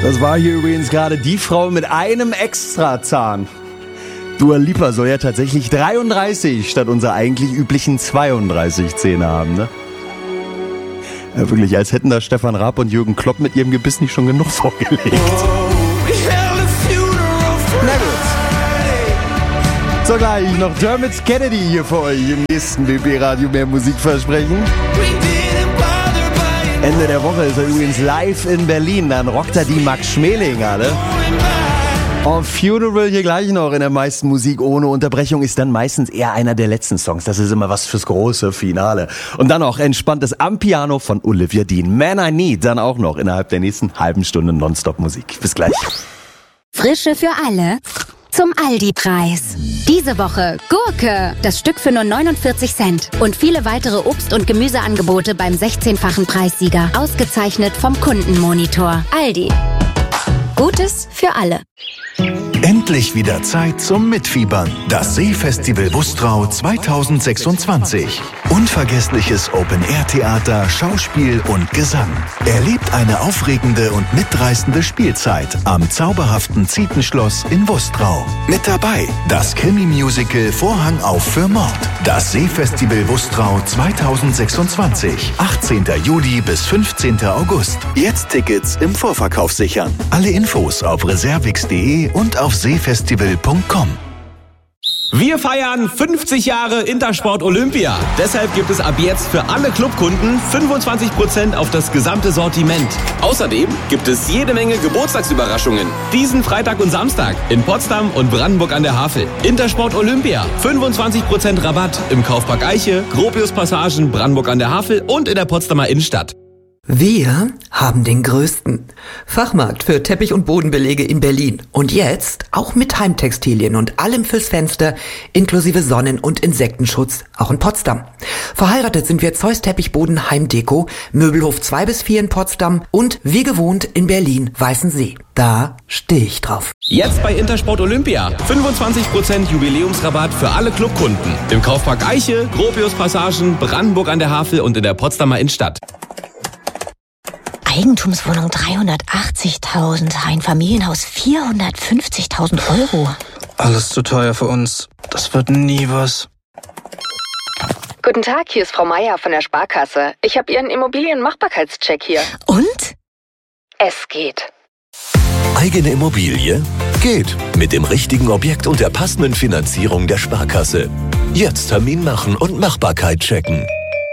Das war hier übrigens gerade die Frau mit einem Extrazahn. Dua Lipa soll ja tatsächlich 33 statt unserer eigentlich üblichen 32 Zähne haben, ne? Ja, wirklich, als hätten da Stefan Raab und Jürgen Klopp mit ihrem Gebiss nicht schon genug vorgelegt. Na gut. So, gleich noch Dermot Kennedy hier für euch im nächsten BB-Radio mehr Musikversprechen. Ende der Woche ist er übrigens live in Berlin. Dann rockt er die Max Schmeling, alle. Und Funeral hier gleich noch in der meisten Musik ohne Unterbrechung ist dann meistens eher einer der letzten Songs. Das ist immer was fürs große Finale. Und dann auch entspanntes am Piano von Olivia Dean. Man I Need dann auch noch innerhalb der nächsten halben Stunde Nonstop-Musik. Bis gleich. Frische für alle zum Aldi-Preis. Diese Woche Gurke, das Stück für nur 49 Cent. Und viele weitere Obst- und Gemüseangebote beim 16-fachen Preissieger. Ausgezeichnet vom Kundenmonitor. Aldi. Gutes für alle. Endlich wieder Zeit zum Mitfiebern. Das Seefestival Bustrau 2026. Unvergessliches Open-Air-Theater, Schauspiel und Gesang. Erlebt eine aufregende und mitreißende Spielzeit am zauberhaften Zietenschloss in Bustrau. Mit dabei das Krimi-Musical Vorhang auf für Mord. Das Seefestival Bustrau 2026. 18. Juli bis 15. August. Jetzt Tickets im Vorverkauf sichern. Alle Infos auf reservix.de und auf seefestival.com. Wir feiern 50 Jahre Intersport Olympia. Deshalb gibt es ab jetzt für alle Clubkunden 25% auf das gesamte Sortiment. Außerdem gibt es jede Menge Geburtstagsüberraschungen. Diesen Freitag und Samstag in Potsdam und Brandenburg an der Havel. Intersport Olympia. 25% Rabatt im Kaufpark Eiche, Gropius Passagen, Brandenburg an der Havel und in der Potsdamer Innenstadt. Wir haben den größten Fachmarkt für Teppich- und Bodenbelege in Berlin. Und jetzt auch mit Heimtextilien und allem fürs Fenster, inklusive Sonnen- und Insektenschutz, auch in Potsdam. Verheiratet sind wir Zeus Teppichboden Heimdeko, Möbelhof 2-4 in Potsdam und wie gewohnt in Berlin Weißensee. Da stehe ich drauf. Jetzt bei Intersport Olympia. 25% Jubiläumsrabatt für alle Clubkunden. Im Kaufpark Eiche, Gropius Passagen, Brandenburg an der Havel und in der Potsdamer Innenstadt. Eigentumswohnung 380.000, ein Familienhaus 450.000 Euro. Alles zu teuer für uns. Das wird nie was. Guten Tag, hier ist Frau Meier von der Sparkasse. Ich habe Ihren Immobilienmachbarkeitscheck hier. Und? Es geht. Eigene Immobilie? Geht. Mit dem richtigen Objekt und der passenden Finanzierung der Sparkasse. Jetzt Termin machen und Machbarkeit checken.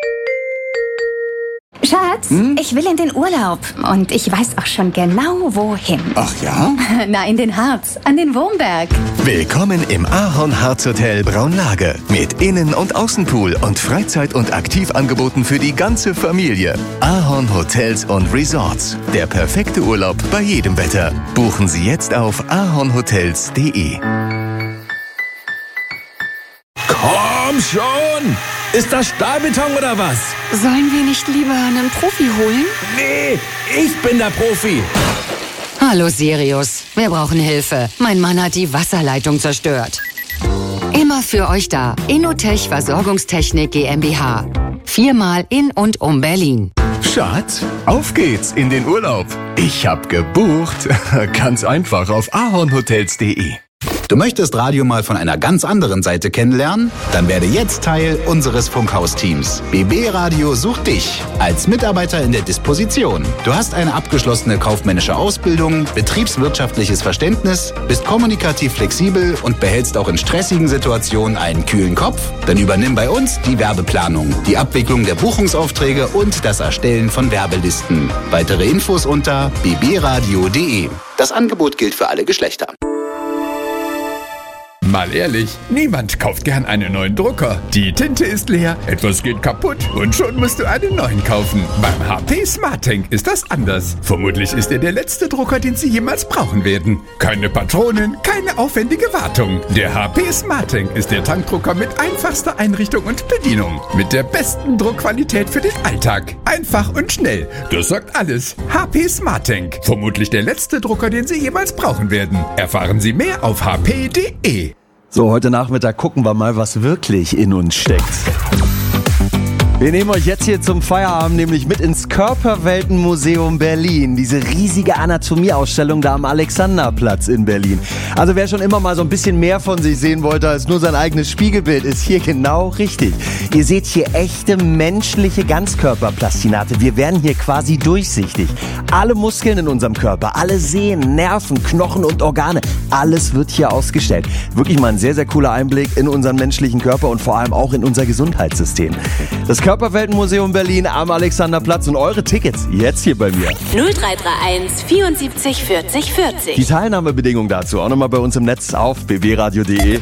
Schatz, ich will in den Urlaub und ich weiß auch schon genau, wohin. Ach ja? Na, in den Harz, an den Wurmberg. Willkommen im Ahorn Harz Hotel Braunlage. Mit Innen- und Außenpool und Freizeit- und Aktivangeboten für die ganze Familie. Ahorn Hotels und Resorts. Der perfekte Urlaub bei jedem Wetter. Buchen Sie jetzt auf ahornhotels.de. Komm schon! Ist das Stahlbeton oder was? Sollen wir nicht lieber einen Profi holen? Nee, ich bin der Profi. Hallo Sirius, wir brauchen Hilfe. Mein Mann hat die Wasserleitung zerstört. Immer für euch da. Innotech Versorgungstechnik GmbH. 4-mal in und um Berlin. Schatz, auf geht's in den Urlaub. Ich hab gebucht. Ganz einfach auf ahornhotels.de. Du möchtest Radio mal von einer ganz anderen Seite kennenlernen? Dann werde jetzt Teil unseres Funkhaus-Teams. BB Radio sucht dich als Mitarbeiter in der Disposition. Du hast eine abgeschlossene kaufmännische Ausbildung, betriebswirtschaftliches Verständnis, bist kommunikativ flexibel und behältst auch in stressigen Situationen einen kühlen Kopf? Dann übernimm bei uns die Werbeplanung, die Abwicklung der Buchungsaufträge und das Erstellen von Werbelisten. Weitere Infos unter bbradio.de. Das Angebot gilt für alle Geschlechter. Mal ehrlich, niemand kauft gern einen neuen Drucker. Die Tinte ist leer, etwas geht kaputt und schon musst du einen neuen kaufen. Beim HP SmartTank ist das anders. Vermutlich ist er der letzte Drucker, den Sie jemals brauchen werden. Keine Patronen, keine aufwendige Wartung. Der HP SmartTank ist der Tankdrucker mit einfachster Einrichtung und Bedienung. Mit der besten Druckqualität für den Alltag. Einfach und schnell. Das sagt alles. HP SmartTank. Vermutlich der letzte Drucker, den Sie jemals brauchen werden. Erfahren Sie mehr auf hp.de. So, heute Nachmittag gucken wir mal, was wirklich in uns steckt. Wir nehmen euch jetzt hier zum Feierabend nämlich mit ins Körperweltenmuseum Berlin. Diese riesige Anatomieausstellung da am Alexanderplatz in Berlin. Also wer schon immer mal so ein bisschen mehr von sich sehen wollte als nur sein eigenes Spiegelbild, ist hier genau richtig. Ihr seht hier echte menschliche Ganzkörperplastinate. Wir werden hier quasi durchsichtig. Alle Muskeln in unserem Körper, alle Sehnen, Nerven, Knochen und Organe, alles wird hier ausgestellt. Wirklich mal ein sehr, sehr cooler Einblick in unseren menschlichen Körper und vor allem auch in unser Gesundheitssystem. Das Körperweltenmuseum Berlin am Alexanderplatz und eure Tickets jetzt hier bei mir. 0331 74 40 40. Die Teilnahmebedingungen dazu auch nochmal bei uns im Netz auf bbradio.de.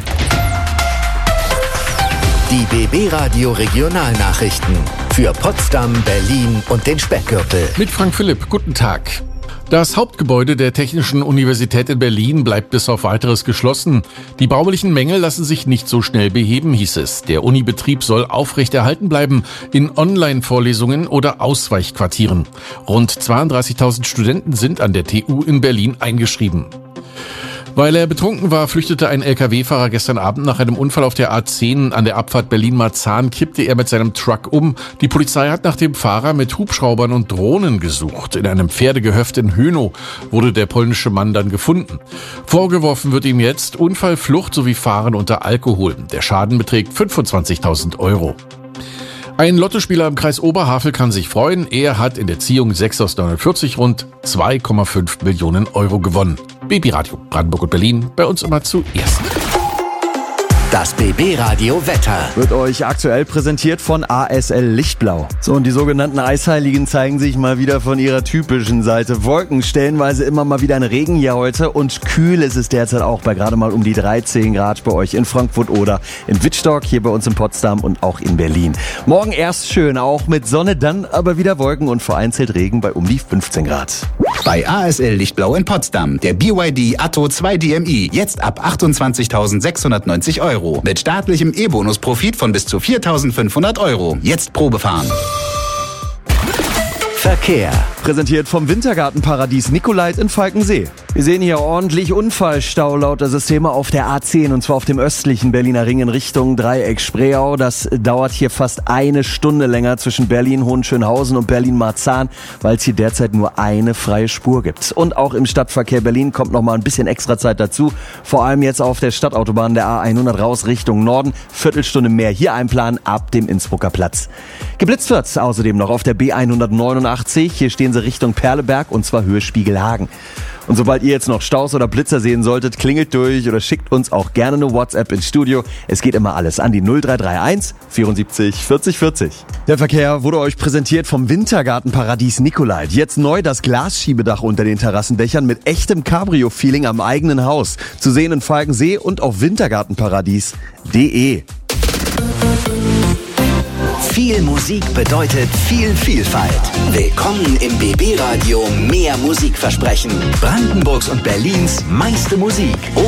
Die BB Radio Regionalnachrichten für Potsdam, Berlin und den Speckgürtel. Mit Frank Philipp, guten Tag. Das Hauptgebäude der Technischen Universität in Berlin bleibt bis auf Weiteres geschlossen. Die baulichen Mängel lassen sich nicht so schnell beheben, hieß es. Der Unibetrieb soll aufrechterhalten bleiben in Online-Vorlesungen oder Ausweichquartieren. Rund 32.000 Studenten sind an der TU in Berlin eingeschrieben. Weil er betrunken war, flüchtete ein Lkw-Fahrer gestern Abend nach einem Unfall auf der A10 an der Abfahrt Berlin-Marzahn, kippte er mit seinem Truck um. Die Polizei hat nach dem Fahrer mit Hubschraubern und Drohnen gesucht. In einem Pferdegehöft in Hönow wurde der polnische Mann dann gefunden. Vorgeworfen wird ihm jetzt Unfall, Flucht sowie Fahren unter Alkohol. Der Schaden beträgt 25.000 €. Ein Lottospieler im Kreis Oberhavel kann sich freuen. Er hat in der Ziehung 6 aus 49 rund 2,5 Millionen € gewonnen. BB Radio Brandenburg und Berlin, bei uns immer zuerst. Das BB Radio Wetter wird euch aktuell präsentiert von ASL Lichtblau. So, und die sogenannten Eisheiligen zeigen sich mal wieder von ihrer typischen Seite. Wolken, stellenweise immer mal wieder ein Regen hier heute und kühl ist es derzeit auch bei gerade mal um die 13 Grad bei euch in Frankfurt oder in Wittstock, hier bei uns in Potsdam und auch in Berlin. Morgen erst schön, auch mit Sonne, dann aber wieder Wolken und vereinzelt Regen bei um die 15 Grad. Bei ASL Lichtblau in Potsdam, der BYD Atto 2 DMI, jetzt ab 28.690 €. Mit staatlichem E-Bonus-Profit von bis zu 4.500 €. Jetzt Probefahren. Verkehr. Präsentiert vom Wintergartenparadies Nikolait in Falkensee. Wir sehen hier ordentlich Unfallstau laut der Systeme auf der A10 und zwar auf dem östlichen Berliner Ring in Richtung Dreieck Spreeau. Das dauert hier fast eine Stunde länger zwischen Berlin-Hohenschönhausen und Berlin-Marzahn, weil es hier derzeit nur eine freie Spur gibt. Und auch im Stadtverkehr Berlin kommt noch mal ein bisschen extra Zeit dazu. Vor allem jetzt auf der Stadtautobahn der A100 raus Richtung Norden. Viertelstunde mehr hier einplanen ab dem Innsbrucker Platz. Geblitzt wird's außerdem noch auf der B189. Hier stehen sie Richtung Perleberg und zwar Höhe Spiegelhagen. Und sobald ihr jetzt noch Staus oder Blitzer sehen solltet, klingelt durch oder schickt uns auch gerne eine WhatsApp ins Studio. Es geht immer alles an die 0331 74 40 40. Der Verkehr wurde euch präsentiert vom Wintergartenparadies Nikolait. Jetzt neu das Glasschiebedach unter den Terrassendächern mit echtem Cabrio-Feeling am eigenen Haus. Zu sehen in Falkensee und auf wintergartenparadies.de. Viel Musik bedeutet viel Vielfalt. Willkommen im BB Radio Mehr Musikversprechen. Brandenburgs und Berlins meiste Musik.